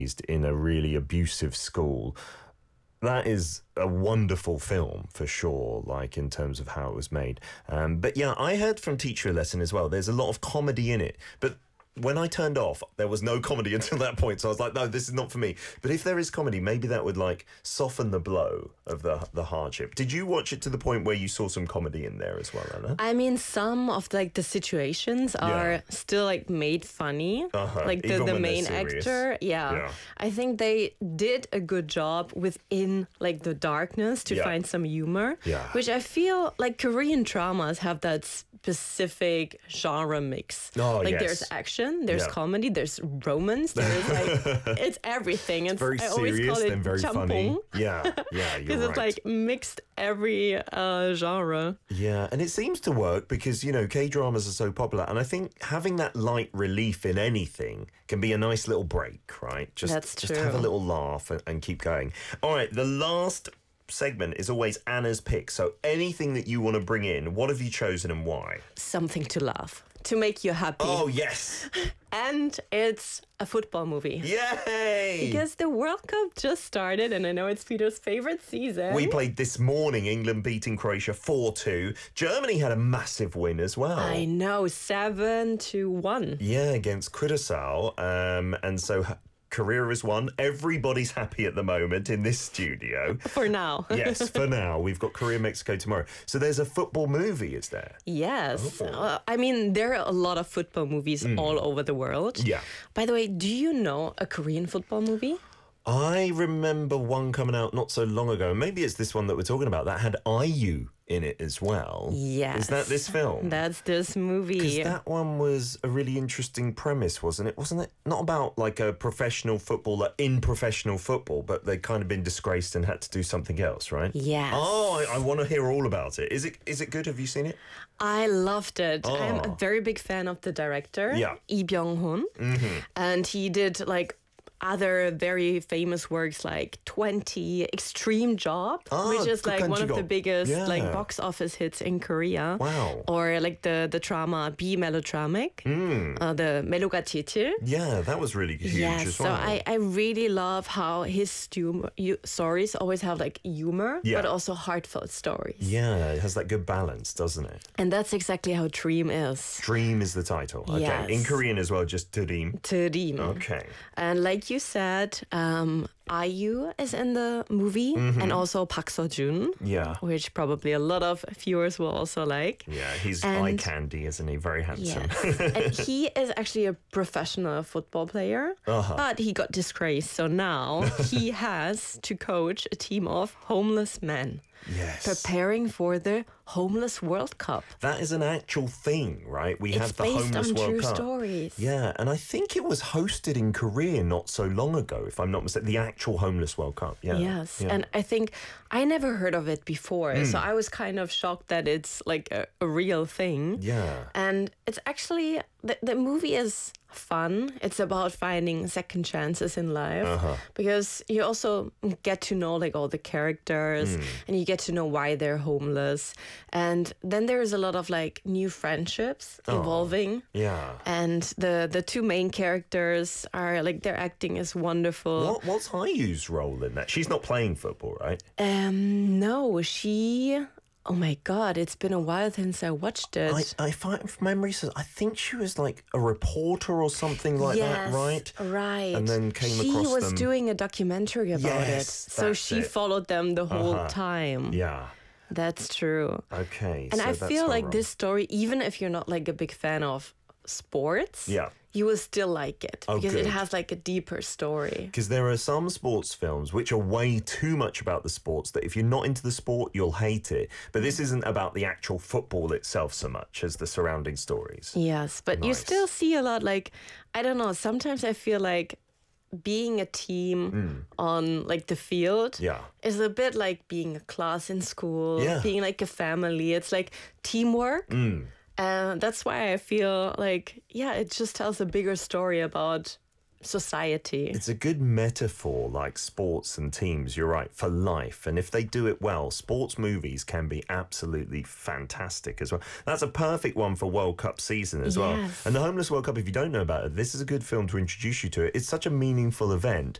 in a really abusive school. That is a wonderful film for sure, like in terms of how it was made. But yeah, I heard from Teacher Lesson as well. There's a lot of comedy in it, but when I turned off, there was no comedy until that point. So I was like, no, this is not for me. But if there is comedy, maybe that would like soften the blow of the hardship. Did you watch it to the point where you saw some comedy in there as well, Anna? I mean, some of like the situations are still like made funny. Like the main actor. Yeah. I think they did a good job within like the darkness to find some humor. Which I feel like Korean dramas have that specific genre mix. Like there's action, there's comedy, there's romance, there's like it's everything. It's very serious and very funny. Yeah, you're right. Because it's like mixed every genre. Yeah, and it seems to work because, you know, K-dramas are so popular. And I think having that light relief in anything can be a nice little break, right? Just have a little laugh and keep going. All right, the last segment is always Anna's pick. So anything that you want to bring in, what have you chosen and why? Something to laugh, to make you happy. Oh, yes. And it's a football movie. Yay! Because the World Cup just started, and I know it's Peter's favorite season. We played this morning, England beating Croatia 4-2. Germany had a massive win as well. I know, 7-1. Yeah, against Curaçao. And so Korea has won. Everybody's happy at the moment in this studio. For now. Yes, for now. We've got Korea, Mexico tomorrow. So there's a football movie, is there? Yes. I mean, there are a lot of football movies all over the world. Yeah. By the way, do you know a Korean football movie? I remember one coming out not so long ago. Maybe it's this one that we're talking about that had IU in it as well. Yes. Is that this film? That's this movie. Because that one was a really interesting premise, wasn't it? Wasn't it not about like a professional footballer in professional football, but they'd kind of been disgraced and had to do something else, right? Yes. Oh, I want to hear all about it. Is it good? Have you seen it? I loved it. I'm a very big fan of the director, Lee Byung-hun. And he did like other very famous works like 20, Extreme Job, which is like one of the biggest like box office hits in Korea. Wow. Or like the drama Be Melodramatic, the Melo가 지칠. Yeah, that was really huge as well. So I really love how his stories always have like humor, but also heartfelt stories. Yeah, it has that good balance, doesn't it? And that's exactly how Dream is. Dream is the title. Okay. Yes. In Korean as well, just Dream. Dream. Okay. And like you said, IU is in the movie, and also Park Seo-joon, which probably a lot of viewers will also like. Yeah, he's eye candy, isn't he? Very handsome. Yes. And he is actually a professional football player, but he got disgraced. So now he has to coach a team of homeless men. Yes. Preparing for the Homeless World Cup. That is an actual thing, right? We have the Homeless World Cup. It's based on true stories. Yeah, and I think it was hosted in Korea not so long ago, if I'm not mistaken. The actual Homeless World Cup. Yeah. Yes, and I think I never heard of it before, so I was kind of shocked that it's like a real thing. Yeah. And it's actually, the movie is fun. It's about finding second chances in life because you also get to know like all the characters and you get to know why they're homeless, and then there's a lot of like new friendships evolving. Yeah. And the two main characters are like, their acting is wonderful. What's IU's role in that? She's not playing football, right? No, she... Oh my God, it's been a while since I watched it. I find, if memory says, I think she was like a reporter or something like that, right? Right. And then came across them. She was doing a documentary about it. So she followed them the whole time. Yeah. That's true. Okay. And I feel like this story, even if you're not like a big fan of sports, you will still like it because it has like a deeper story. Because there are some sports films which are way too much about the sports that if you're not into the sport, you'll hate it. But this isn't about the actual football itself so much as the surrounding stories. Yes, but you still see a lot like, I don't know, sometimes I feel like being a team on like the field is a bit like being a class in school, being like a family. It's like teamwork. And that's why I feel like, it just tells a bigger story about society. It's a good metaphor, like sports and teams, you're right, for life. And if they do it well, sports movies can be absolutely fantastic as well. That's a perfect one for World Cup season as well. And the Homeless World Cup, if you don't know about it, this is a good film to introduce you to it. It's such a meaningful event.